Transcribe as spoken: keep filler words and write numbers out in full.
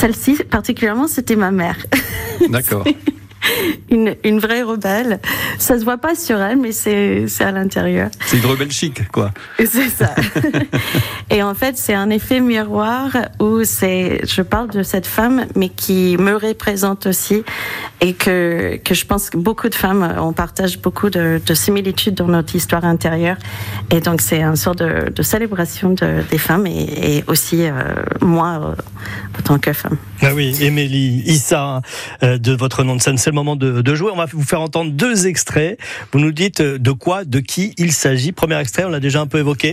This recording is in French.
celle-ci particulièrement, c'était ma mère. D'accord. Une, une vraie rebelle. Ça se voit pas sur elle, mais c'est, c'est à l'intérieur. C'est une rebelle chic, quoi. C'est ça. Et en fait, c'est un effet miroir où c'est, je parle de cette femme, mais qui me représente aussi, et que, que je pense que beaucoup de femmes, on partage beaucoup de, de similitudes dans notre histoire intérieure. Et donc, c'est une sorte de, de célébration de, des femmes et, et aussi, euh, moi, euh, en tant que femme. Ah oui, Émilie Issa, euh, de votre nom de scène, c'est le moment de, de jouer. On va vous faire entendre deux extraits. Vous nous dites de quoi, de qui il s'agit. Premier extrait, on l'a déjà un peu évoqué.